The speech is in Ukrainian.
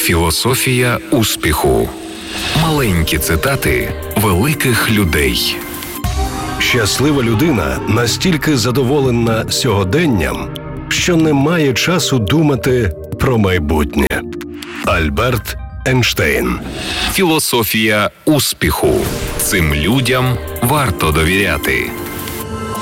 Філософія успіху. Маленькі цитати великих людей. Щаслива людина настільки задоволена сьогоденням, що не має часу думати про майбутнє. Альберт Ейнштейн. Філософія успіху. Цим людям варто довіряти.